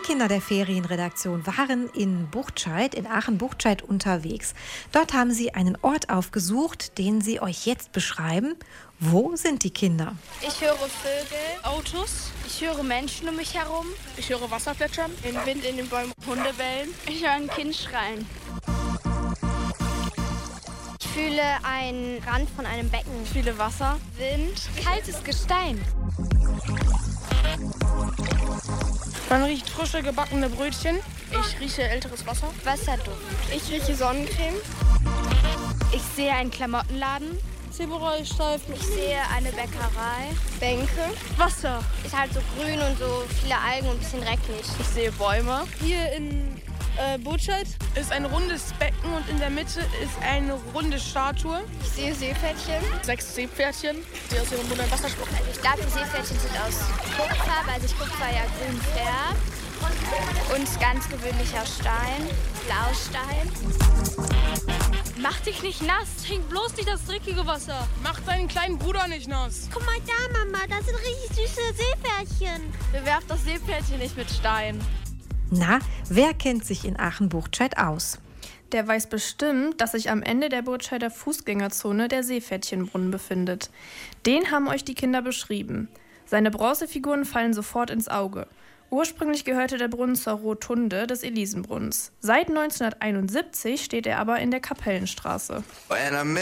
Kinder der Ferienredaktion waren in Buchtscheid, in Aachen-Buchtscheid unterwegs. Dort haben sie einen Ort aufgesucht, den sie euch jetzt beschreiben. Wo sind die Kinder? Ich höre Vögel, Autos, ich höre Menschen um mich herum, ich höre Wasser plätschern, den Wind in den Bäumen, Hunde bellen, ich höre ein Kind schreien. Ich fühle einen Rand von einem Becken. Ich fühle Wasser, Wind, kaltes Gestein. Man riecht frische gebackene Brötchen. Ich rieche älteres Wasser. Wasserduft. Ich rieche Sonnencreme. Ich sehe einen Klamottenladen. Zebrastreifen. Ich sehe eine Bäckerei. Bänke. Wasser. Ist halt so grün und so viele Algen und ein bisschen dreckig. Ich sehe Bäume. Hier in Buchtscheid ist ein rundes Becken und in der Mitte ist eine runde Statue. Ich sehe Seepferdchen. 6 Seepferdchen, die aus ihrem Mund ein Wasser spucken. Also ich glaube, die Seepferdchen sind aus Kupfer, weil sich Kupfer ja grün färbt. Und ganz gewöhnlicher Stein, Blaustein. Mach dich nicht nass, trink bloß nicht das dreckige Wasser. Mach deinen kleinen Bruder nicht nass. Guck mal da, Mama, das sind richtig süße Seepferdchen. Bewerft das Seepferdchen nicht mit Stein. Na, wer kennt sich in Aachen-Buchtscheid aus? Der weiß bestimmt, dass sich am Ende der Buchtscheider Fußgängerzone der Seepferdchenbrunnen befindet. Den haben euch die Kinder beschrieben. Seine Bronzefiguren fallen sofort ins Auge. Ursprünglich gehörte der Brunnen zur Rotunde des Elisenbrunnens. Seit 1971 steht er aber in der Kapellenstraße.